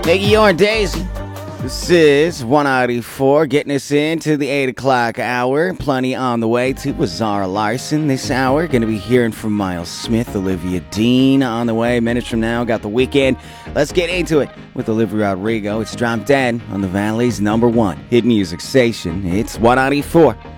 Make your Daisy. This is 194, getting us into the 8 o'clock hour. Plenty on the way to Zara Larson this hour. Going to be hearing from Miles Smith, Olivia Dean on the way. Minutes from now, got the weekend. Let's get into it with Olivia Rodrigo. It's Drop Dead on the Valley's #1 hit music station. It's 194.